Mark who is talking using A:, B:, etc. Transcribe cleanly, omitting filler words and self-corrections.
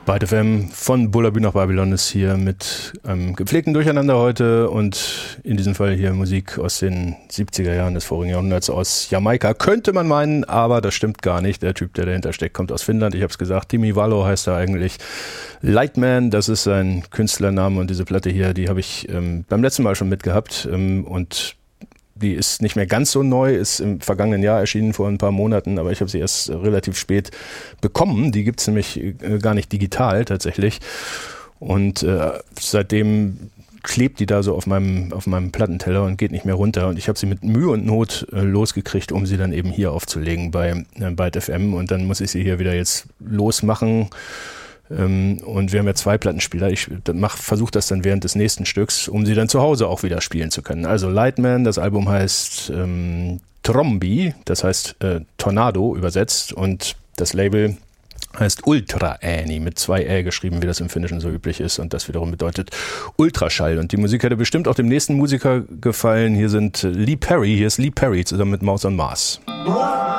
A: Byte FM von Bullabü nach Babylon ist hier mit einem gepflegten Durcheinander heute und in diesem Fall hier Musik aus den 70er Jahren des vorigen Jahrhunderts aus Jamaika. Könnte man meinen, aber das stimmt gar nicht. Der Typ, der dahinter steckt, kommt aus Finnland. Ich habe es gesagt, Timi Valo heißt er eigentlich. Lightman, das ist sein Künstlername und diese Platte hier, die habe ich beim letzten Mal schon mitgehabt und die ist nicht mehr ganz so neu, ist im vergangenen Jahr erschienen, vor ein paar Monaten, aber ich habe sie erst relativ spät bekommen. Die gibt's nämlich gar nicht digital tatsächlich. Und seitdem klebt die da so auf meinem Plattenteller und geht nicht mehr runter. Und ich habe sie mit Mühe und Not losgekriegt, um sie dann eben hier aufzulegen bei Byte FM. Und dann muss ich sie hier wieder jetzt losmachen. Und wir haben ja 2 Plattenspieler. Ich versuche das dann während des nächsten Stücks, um sie dann zu Hause auch wieder spielen zu können. Also Lightman, das Album heißt Trombi, das heißt Tornado übersetzt, und das Label heißt Ultra Ääni, mit 2 Ä geschrieben, wie das im Finnischen so üblich ist, und das wiederum bedeutet Ultraschall. Und die Musik hätte bestimmt auch dem nächsten Musiker gefallen. Hier ist Lee Perry zusammen mit Mouse on Mars.